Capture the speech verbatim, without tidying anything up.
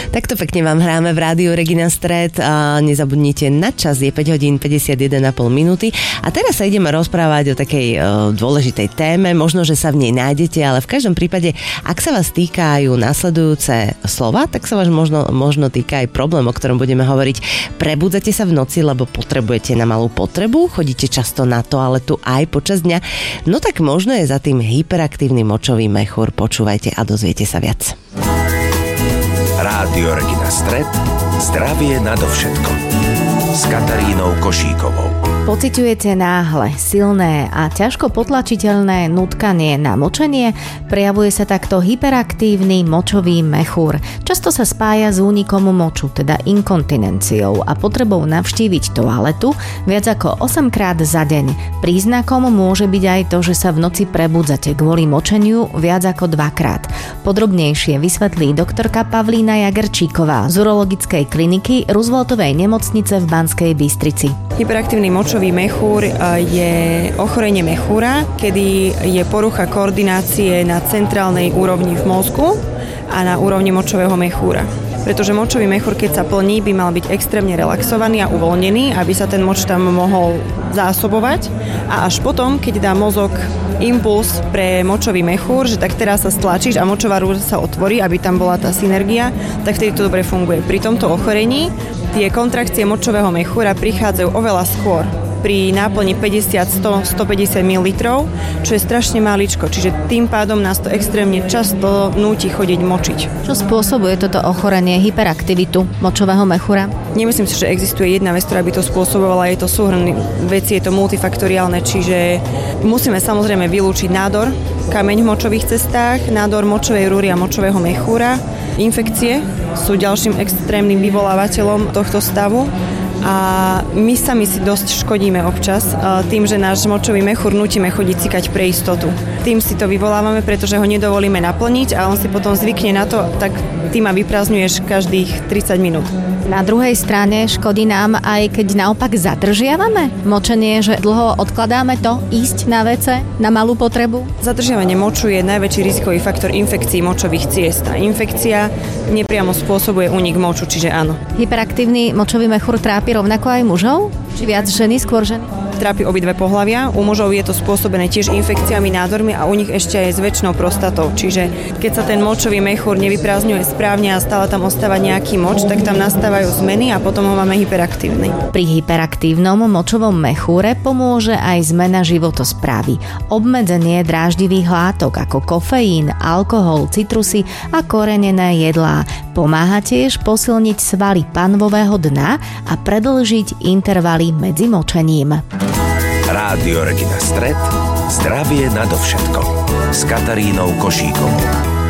Takto pekne vám hráme v Rádiu Regina Stret a nezabudnite, na čas je päť hodín päťdesiatjeden a pol minúty a teraz sa ideme rozprávať o takej o, dôležitej téme, možno, že sa v nej nájdete, ale v každom prípade, ak sa vás týkajú nasledujúce slova, tak sa vás možno, možno týka aj problém, o ktorom budeme hovoriť. Prebudzate sa v noci, lebo potrebujete na malú potrebu, chodíte často na toaletu aj počas dňa, no tak možno je za tým hyperaktívny močový mechúr. Počúvajte a dozviete sa viac. Rádio Regina Stret, zdravie nadovšetko. S Katarínou Košíkovou. Pociťujete náhle, silné a ťažko potlačiteľné nutkanie na močenie? Prejavuje sa takto hyperaktívny močový mechúr. Často sa spája s únikom moču, teda inkontinenciou a potrebou navštíviť toaletu viac ako osemkrát za deň. Príznakom môže byť aj to, že sa v noci prebudzate kvôli močeniu viac ako dvakrát. Podrobnejšie vysvetlí doktorka Pavlína Jagerčíková z urologickej kliniky Rooseveltovej nemocnice v Banskej Bystrici. Hyperaktívny močový mechúr je ochorenie mechúra, kedy je porucha koordinácie na centrálnej úrovni v mozgu a na úrovni močového mechúra. Pretože močový mechúr, keď sa plní, by mal byť extrémne relaxovaný a uvoľnený, aby sa ten moč tam mohol zásobovať. A až potom, keď dá mozog impuls pre močový mechúr, že tak teraz sa stlačíš a močová rúra sa otvorí, aby tam bola tá synergia, tak vtedy to dobre funguje. Pri tomto ochorení tie kontrakcie močového mechúra prichádzajú oveľa skôr. Pri náplni päťdesiat, sto, stopäťdesiat mililitrov, čo je strašne maličko, čiže tým pádom nás to extrémne často núti chodiť močiť. Čo spôsobuje toto ochorenie, hyperaktivitu močového mechúra? Nemyslím si, že existuje jedna vec, ktorá by to spôsobovala, je to súhrn veci, je to multifaktoriálne, čiže musíme samozrejme vylúčiť nádor, kameň v močových cestách, nádor močovej rúry a močového mechúra. Infekcie sú ďalším extrémnym vyvolávateľom tohto stavu. A my sami si dosť škodíme občas tým, že náš močový mechúr nutíme chodiť cikať pre istotu. Tým si to vyvolávame, pretože ho nedovolíme naplniť a on si potom zvykne na to, tak ty ma vyprázdňuješ každých tridsať minút. Na druhej strane škodí nám aj keď naopak zadržiavame močenie, že dlho odkladáme to ísť na vé cé, na malú potrebu? Zadržiavanie moču je najväčší rizikový faktor infekcií močových ciest a infekcia nepriamo spôsobuje únik moču, čiže áno. Hyperaktívny močový mechúr trápi rovnako aj mužov? Či viac ženy, skôr ženy? Trápi obidve pohlavia. U mužov je to spôsobené tiež infekciami, nádormi a u nich ešte aj s väčšnou prostatou. Čiže keď sa ten močový mechúr nevyprázdňuje správne a stále tam ostáva nejaký moč, tak tam nastávajú zmeny a potom ho máme hyperaktívny. Pri hyperaktívnom močovom mechúre pomôže aj zmena životosprávy. Obmedzenie dráždivých látok ako kofeín, alkohol, citrusy a korenené jedlá. Pomáha tiež posilniť svaly panvového dna a predĺžiť intervaly medzi močením. Rádio Regina Stret, zdravie nadovšetko. S Katarínou Košíkovou.